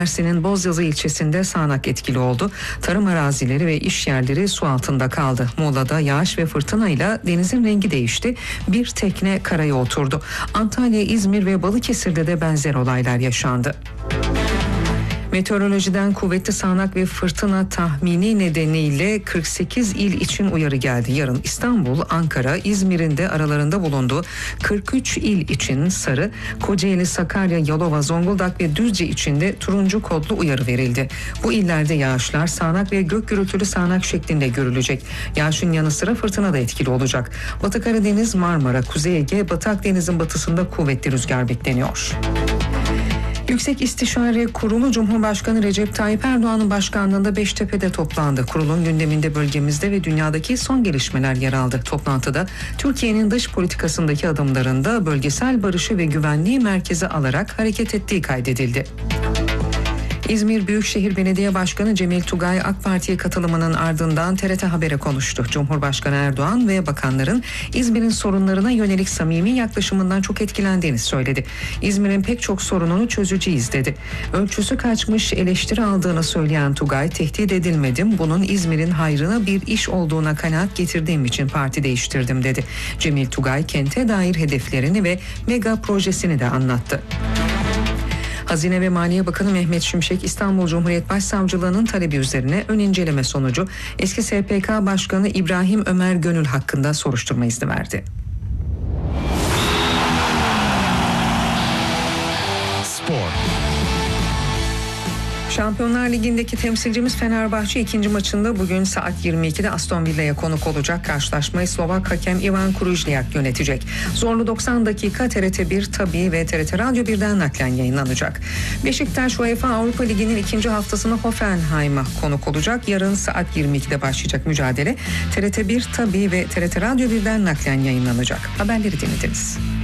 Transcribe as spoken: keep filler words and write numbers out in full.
Mersin'in Bozyazı ilçesinde sağanak etkili oldu. Tarım arazileri ve iş yerleri su altında kaldı. Muğla'da yağış ve fırtınayla denizin rengi değişti. Bir tekne karaya oturdu. Antalya, İzmir ve Balıkesir'de de benzer olaylar yaşandı. Meteorolojiden kuvvetli sağanak ve fırtına tahmini nedeniyle kırk sekiz il için uyarı geldi. Yarın İstanbul, Ankara, İzmir'in de aralarında bulunduğu kırk üç il için sarı, Kocaeli, Sakarya, Yalova, Zonguldak ve Düzce için de turuncu kodlu uyarı verildi. Bu illerde yağışlar sağanak ve gök gürültülü sağanak şeklinde görülecek. Yağışın yanı sıra fırtına da etkili olacak. Batı Karadeniz, Marmara, Kuzey Ege, Batı Akdeniz'in batısında kuvvetli rüzgar bekleniyor. Yüksek İstişare Kurulu Cumhurbaşkanı Recep Tayyip Erdoğan'ın başkanlığında Beştepe'de toplandı. Kurulun gündeminde bölgemizde ve dünyadaki son gelişmeler yer aldı. Toplantıda Türkiye'nin dış politikasındaki adımlarında bölgesel barışı ve güvenliği merkeze alarak hareket ettiği kaydedildi. İzmir Büyükşehir Belediye Başkanı Cemil Tugay AK Parti'ye katılımının ardından T R T Haber'e konuştu. Cumhurbaşkanı Erdoğan ve bakanların İzmir'in sorunlarına yönelik samimi yaklaşımından çok etkilendiğini söyledi. İzmir'in pek çok sorununu çözeceğiz dedi. Ölçüsü kaçmış eleştiri aldığını söyleyen Tugay, tehdit edilmedim, bunun İzmir'in hayrına bir iş olduğuna kanaat getirdiğim için parti değiştirdim dedi. Cemil Tugay kente dair hedeflerini ve mega projesini de anlattı. Hazine ve Maliye Bakanı Mehmet Şimşek, İstanbul Cumhuriyet Başsavcılığı'nın talebi üzerine ön inceleme sonucu eski S P K Başkanı İbrahim Ömer Gönül hakkında soruşturma izni verdi. Spor. Şampiyonlar Ligi'ndeki temsilcimiz Fenerbahçe ikinci maçında bugün saat yirmi ikide Aston Villa'ya konuk olacak. Karşılaşmayı Slovak hakem Ivan Krujniak yönetecek. Zorlu doksan dakika T R T bir tabii ve T R T Radyo birden naklen yayınlanacak. Beşiktaş UEFA Avrupa Ligi'nin ikinci haftasında Hoffenheim'a konuk olacak. Yarın saat yirmi ikide başlayacak mücadele T R T bir tabii ve T R T Radyo birden naklen yayınlanacak. Haberleri dinlediniz.